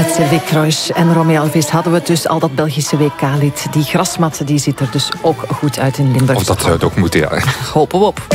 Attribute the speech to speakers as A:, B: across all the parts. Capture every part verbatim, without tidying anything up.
A: Met Sylvie Kroijs en Romy Elvis hadden we het dus al dat Belgische W K-lied. Die grasmat die ziet er dus ook goed uit in Limburg.
B: Of dat zou het ook moeten, ja.
A: Hopen we op.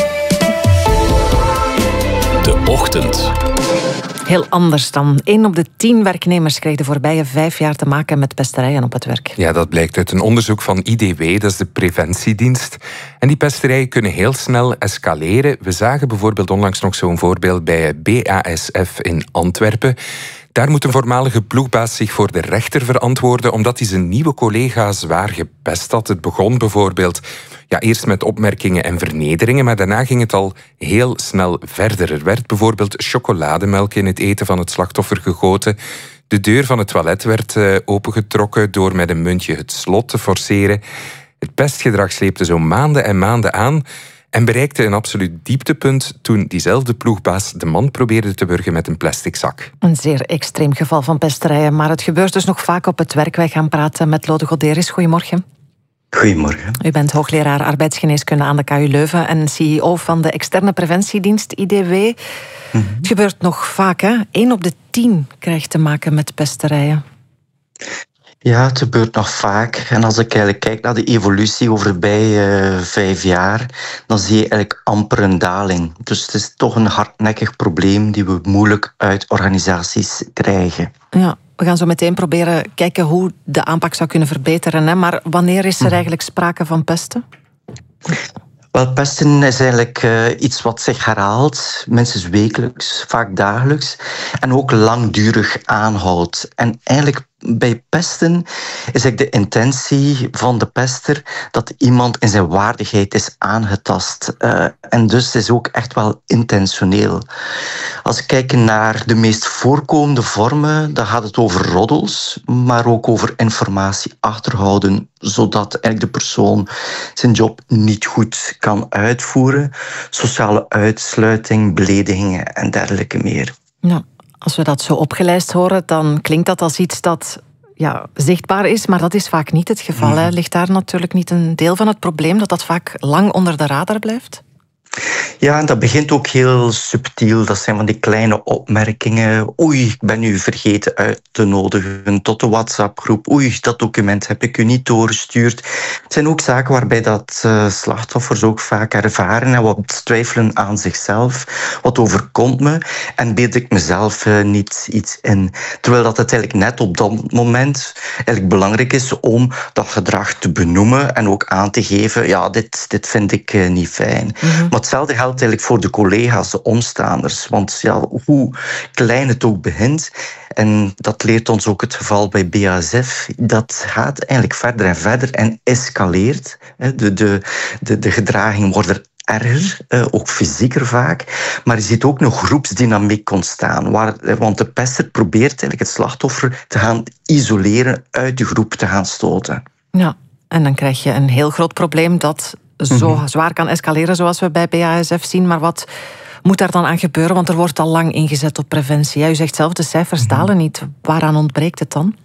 C: De Ochtend.
A: Heel anders dan. één op de tien werknemers kreeg de voorbije vijf jaar te maken met pesterijen op het werk.
B: Ja, dat blijkt uit een onderzoek van I D W, dat is de preventiedienst. En die pesterijen kunnen heel snel escaleren. We zagen bijvoorbeeld onlangs nog zo'n voorbeeld bij B A S F in Antwerpen. Daar moet een voormalige ploegbaas zich voor de rechter verantwoorden omdat hij zijn nieuwe collega zwaar gepest had. Het begon bijvoorbeeld ja, eerst met opmerkingen en vernederingen, maar daarna ging het al heel snel verder. Er werd bijvoorbeeld chocolademelk in het eten van het slachtoffer gegoten. De deur van het toilet werd uh, opengetrokken door met een muntje het slot te forceren. Het pestgedrag sleepte zo maanden en maanden aan en bereikte een absoluut dieptepunt toen diezelfde ploegbaas de man probeerde te wurgen met een plastic zak.
A: Een zeer extreem geval van pesterijen, maar het gebeurt dus nog vaak op het werk. Wij gaan praten met Lode Goderis. Goedemorgen.
D: Goedemorgen.
A: U bent hoogleraar arbeidsgeneeskunde aan de K U Leuven en C E O van de externe preventiedienst I D W. Mm-hmm. Het gebeurt nog vaak, hè? één op de tien krijgt te maken met pesterijen.
D: Ja, het gebeurt nog vaak. En als ik eigenlijk kijk naar de evolutie over de voorbije uh, vijf jaar, dan zie je eigenlijk amper een daling. Dus het is toch een hardnekkig probleem die we moeilijk uit organisaties krijgen.
A: Ja, we gaan zo meteen proberen kijken hoe de aanpak zou kunnen verbeteren. Hè? Maar wanneer is er eigenlijk sprake van pesten?
D: Wel, pesten is eigenlijk uh, iets wat zich herhaalt, minstens wekelijks, vaak dagelijks, en ook langdurig aanhoudt. En eigenlijk bij pesten is eigenlijk de intentie van de pester dat iemand in zijn waardigheid is aangetast. Uh, en dus is ook echt wel intentioneel. Als we kijken naar de meest voorkomende vormen, dan gaat het over roddels, maar ook over informatie achterhouden, zodat eigenlijk de persoon zijn job niet goed kan uitvoeren. Sociale uitsluiting, beledigingen en dergelijke meer.
A: Ja. Als we dat zo opgelijst horen, dan klinkt dat als iets dat ja, zichtbaar is, maar dat is vaak niet het geval. Mm. Hè. Ligt daar natuurlijk niet een deel van het probleem dat dat vaak lang onder de radar blijft?
D: Ja, en dat begint ook heel subtiel. Dat zijn van die kleine opmerkingen. Oei, ik ben u vergeten uit te nodigen tot de WhatsApp-groep. Oei, dat document heb ik u niet doorgestuurd. Het zijn ook zaken waarbij dat uh, slachtoffers ook vaak ervaren en wat twijfelen aan zichzelf. Wat overkomt me en beeld ik mezelf uh, niet iets in. Terwijl dat het eigenlijk net op dat moment eigenlijk belangrijk is om dat gedrag te benoemen en ook aan te geven, ja, dit, dit vind ik uh, niet fijn. Mm-hmm. Maar hetzelfde geldt eigenlijk voor de collega's, de omstaanders. Want ja, hoe klein het ook begint, en dat leert ons ook het geval bij B A S F, dat gaat eigenlijk verder en verder en escaleert. De, de, de, de gedragingen worden erger, ook fysieker vaak. Maar je ziet ook een groepsdynamiek ontstaan. Waar, want de pester probeert eigenlijk het slachtoffer te gaan isoleren, uit de groep te gaan stoten.
A: Ja, en dan krijg je een heel groot probleem dat zo mm-hmm. zwaar kan escaleren zoals we bij B A S F zien. Maar wat moet daar dan aan gebeuren? Want er wordt al lang ingezet op preventie. Ja, u zegt zelf, de cijfers mm-hmm. dalen niet. Waaraan ontbreekt het dan?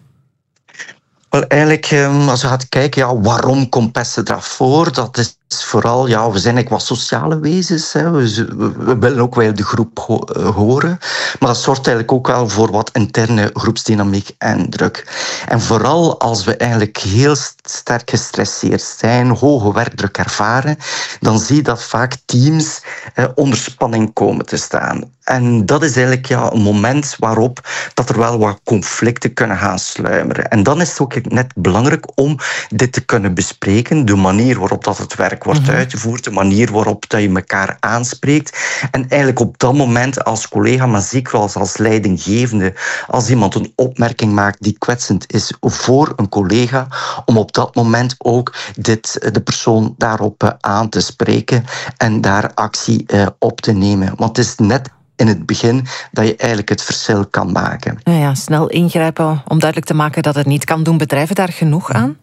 D: Wel, eigenlijk, als je gaat kijken, ja, waarom komt pestgedrag voor? Dat is vooral, ja, we zijn eigenlijk wat sociale wezens. Hè. We, we willen ook wel de groep ho- horen. Maar dat zorgt eigenlijk ook wel voor wat interne groepsdynamiek en druk. En vooral als we eigenlijk heel sterk gestresseerd zijn, hoge werkdruk ervaren, dan zie je dat vaak teams eh, onder spanning komen te staan. En dat is eigenlijk ja, een moment waarop dat er wel wat conflicten kunnen gaan sluimeren. En dan is het ook net belangrijk om dit te kunnen bespreken, de manier waarop dat het werk wordt mm-hmm. uitgevoerd, de manier waarop dat je elkaar aanspreekt. En eigenlijk op dat moment als collega, maar zeker als, als leidinggevende, als iemand een opmerking maakt die kwetsend is voor een collega, om op dat moment ook dit, de persoon daarop aan te spreken en daar actie uh, op te nemen. Want het is net in het begin dat je eigenlijk het verschil kan maken.
A: Ja, ja, snel ingrijpen om duidelijk te maken dat het niet kan. Doen bedrijven daar genoeg aan?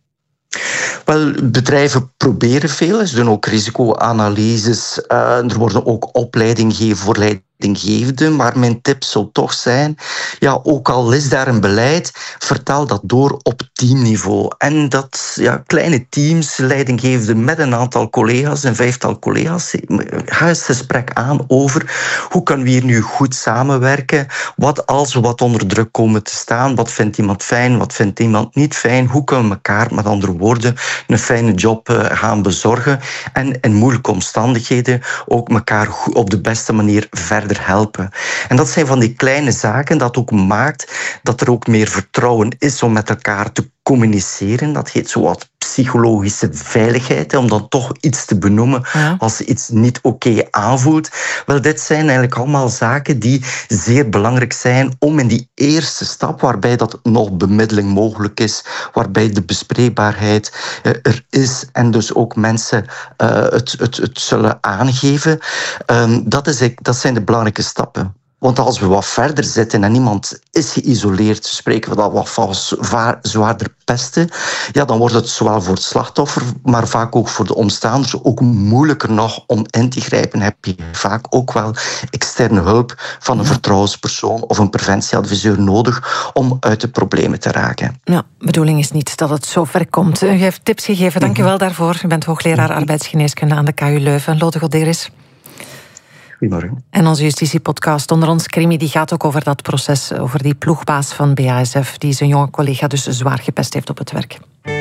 D: Wel, bedrijven proberen veel. Ze doen ook risicoanalyses. Uh, er worden ook opleidingen gegeven voor leidinggevenden leidinggevende, maar mijn tip zou toch zijn, ja, ook al is daar een beleid, vertaal dat door op teamniveau. En dat ja, kleine teams, leidinggevende met een aantal collega's, een vijftal collega's, ga eens het gesprek aan over hoe kunnen we hier nu goed samenwerken, wat als we wat onder druk komen te staan, wat vindt iemand fijn, wat vindt iemand niet fijn, hoe kunnen we elkaar, met andere woorden, een fijne job gaan bezorgen en in moeilijke omstandigheden ook elkaar op de beste manier verder helpen. En dat zijn van die kleine zaken dat ook maakt dat er ook meer vertrouwen is om met elkaar te communiceren. Dat heet zo wat psychologische veiligheid, om dan toch iets te benoemen ja. als iets niet oké okay aanvoelt. Wel, dit zijn eigenlijk allemaal zaken die zeer belangrijk zijn om in die eerste stap, waarbij dat nog bemiddeling mogelijk is, waarbij de bespreekbaarheid uh, er is en dus ook mensen uh, het, het, het zullen aangeven. Um, dat, is, dat zijn de belangrijke stappen. Want als we wat verder zitten en iemand is geïsoleerd, spreken we dat wat van zwaarder pesten, ja, dan wordt het zowel voor het slachtoffer, maar vaak ook voor de omstaanders ook moeilijker nog om in te grijpen. Heb je vaak ook wel externe hulp van een vertrouwenspersoon of een preventieadviseur nodig om uit de problemen te raken.
A: Ja, de bedoeling is niet dat het zo ver komt. U heeft tips gegeven, dank u wel daarvoor. U bent hoogleraar arbeidsgeneeskunde aan de K U Leuven. Lode Goderis.
D: Goedemorgen.
A: En onze justitiepodcast Onder ons Crimi die gaat ook over dat proces, over die ploegbaas van B A S F die zijn jonge collega dus zwaar gepest heeft op het werk.